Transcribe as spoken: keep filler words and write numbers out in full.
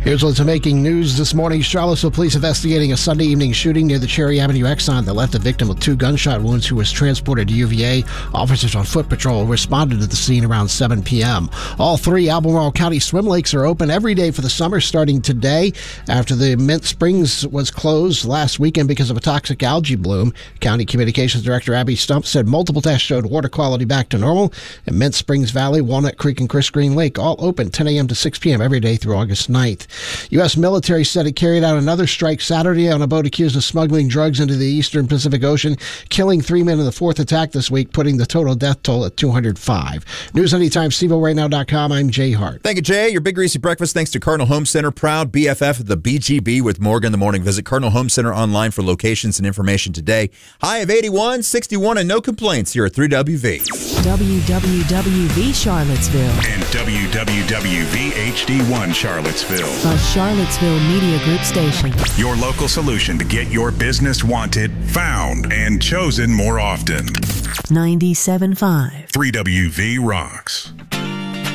Here's what's making news this morning. Charlottesville police investigating a Sunday evening shooting near the Cherry Avenue Exxon that left a victim with two gunshot wounds who was transported to U V A. Officers on foot patrol responded to the scene around seven p.m. All three Albemarle County swim lakes are open every day for the summer starting today after the Mint Springs was closed last weekend because of a toxic algae bloom. County Communications Director Abby Stump said multiple tests showed water quality back to normal, and Mint Springs Valley, Walnut Creek, and Chris Green Lake all open ten a.m. to six p.m. every day through August ninth. U S military said it carried out another strike Saturday on a boat accused of smuggling drugs into the eastern Pacific Ocean, killing three men in the fourth attack this week, putting the total death toll at two hundred five. News Anytime, Steve O Right Now dot com. I'm Jay Hart. Thank you, Jay. Your Big Greasy Breakfast thanks to Cardinal Home Center, proud B F F of the B G B with Morgan in the Morning. Visit Cardinal Home Center online for locations and information today. High of eighty-one, sixty-one, and no complaints here at three W V. W W W V Charlottesville. And W W W V H D one Charlottesville. A Charlottesville Media Group station. Your local solution to get your business wanted, found, and chosen more often. ninety-seven point five. three W V rocks.